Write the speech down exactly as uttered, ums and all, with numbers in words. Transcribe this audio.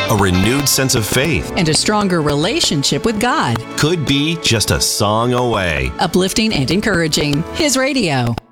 a renewed sense of faith, and a stronger relationship with God. could be just a song away. Uplifting and encouraging. His radio.